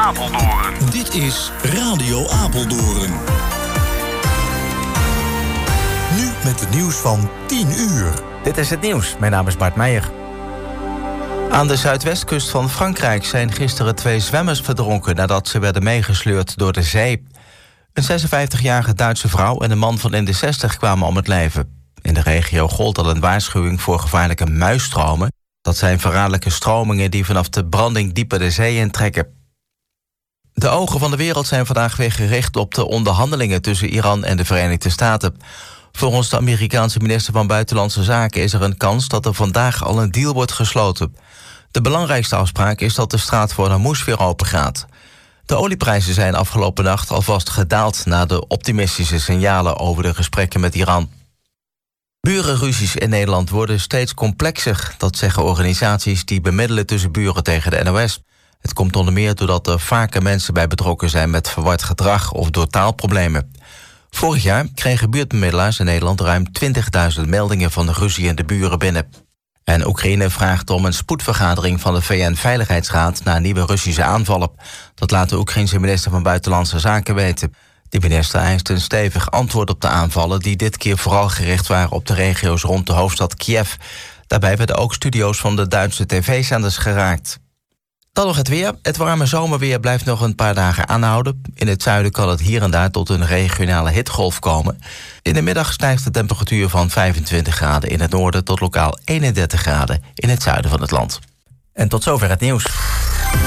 Apeldoorn. Dit is Radio Apeldoorn. Nu met het nieuws van 10 uur. Dit is het nieuws. Mijn naam is Bart Meijer. Aan de zuidwestkust van Frankrijk zijn gisteren 2 zwemmers verdronken nadat ze werden meegesleurd door de zee. Een 56-jarige Duitse vrouw en een man van in de 60 kwamen om het leven. In de regio gold al een waarschuwing voor gevaarlijke muisstromen. Dat zijn verraderlijke stromingen die vanaf de branding dieper de zee intrekken. De ogen van de wereld zijn vandaag weer gericht op de onderhandelingen tussen Iran en de Verenigde Staten. Volgens de Amerikaanse minister van Buitenlandse Zaken is er een kans dat er vandaag al een deal wordt gesloten. De belangrijkste afspraak is dat de straat voor Hormuz weer open gaat. De olieprijzen zijn afgelopen nacht alvast gedaald na de optimistische signalen over de gesprekken met Iran. Burenruzies in Nederland worden steeds complexer. Dat zeggen organisaties die bemiddelen tussen buren tegen de NOS. Het komt onder meer doordat er vaker mensen bij betrokken zijn met verward gedrag of door taalproblemen. Vorig jaar kregen buurtbemiddelaars in Nederland ruim 20.000 meldingen van de ruzie in de buren binnen. En Oekraïne vraagt om een spoedvergadering van de VN-veiligheidsraad na nieuwe Russische aanvallen. Dat laat de Oekraïense minister van Buitenlandse Zaken weten. De minister eist een stevig antwoord op de aanvallen die dit keer vooral gericht waren op de regio's rond de hoofdstad Kiev. Daarbij werden ook studio's van de Duitse tv-zenders geraakt. Dan nog het weer. Het warme zomerweer blijft nog een paar dagen aanhouden. In het zuiden kan het hier en daar tot een regionale hitgolf komen. In de middag stijgt de temperatuur van 25 graden in het noorden tot lokaal 31 graden in het zuiden van het land. En tot zover het nieuws.